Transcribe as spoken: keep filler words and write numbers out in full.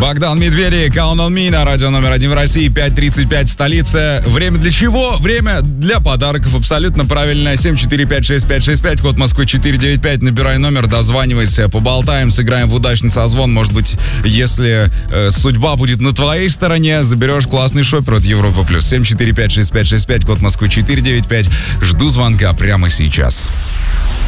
Богдан Медведев, Count on Me на радио номер один в России, пять тридцать пять в столице. Время для чего? Время для подарков. Абсолютно правильно. семь четыре пять шесть пять шесть пять, код Москвы четыре девять пять. Набирай номер, дозванивайся, поболтаем, сыграем в удачный созвон. Может быть, если э, судьба будет на твоей стороне, заберешь классный шопер от Европа Плюс. семь четыре пять шесть пять шесть пять, код Москвы четыре девять пять. Жду звонка прямо сейчас.